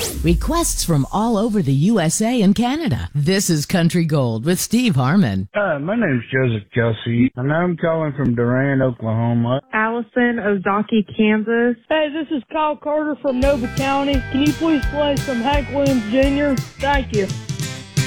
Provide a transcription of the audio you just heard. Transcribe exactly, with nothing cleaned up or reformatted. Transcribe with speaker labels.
Speaker 1: Requests from all over the U S A and Canada. This is Country Gold with Steve Harmon.
Speaker 2: Hi, my name's Joseph Kelsey, and I'm calling from Durant, Oklahoma.
Speaker 3: Allison, Ozaki, Kansas.
Speaker 4: Hey, this is Kyle Carter from Nova County. Can you please play some Hank Williams Junior? Thank you.